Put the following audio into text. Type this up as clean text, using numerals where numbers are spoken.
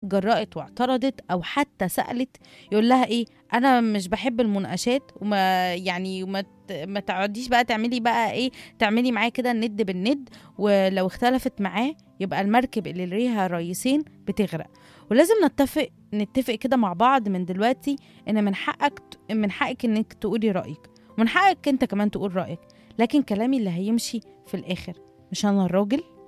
اتجرأت واعترضت او حتى سألت، يقول لها ايه؟ انا مش بحب المناقشات، وما تقعديش بقى تعملي بقى ايه، تعملي معاه كده الند بالند، ولو اختلفت معاه يبقى المركب اللي ليها رئيسين بتغرق. ولازم نتفق كده مع بعض من دلوقتي ان من حقك انك تقولي رأيك، ومن حقك انت كمان تقول رأيك، لكن كلامي اللي هيمشي في الاخر. مش انا الراجل.